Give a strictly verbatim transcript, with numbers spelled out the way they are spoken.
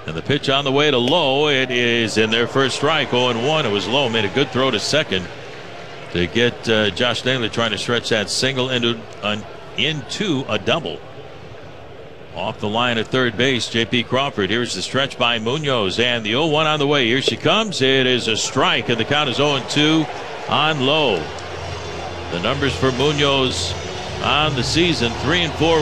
And the pitch on the way to Lowe. It is in their first strike. oh and one. It was Lowe. Made a good throw to second to get uh, Josh Naylor trying to stretch that single into, an, into a double. Off the line at third base, J P Crawford. Here's the stretch by Munoz. And the oh one on the way. Here she comes. It is a strike. And the count is oh and two on Lowe. The numbers for Munoz on the season: three and four.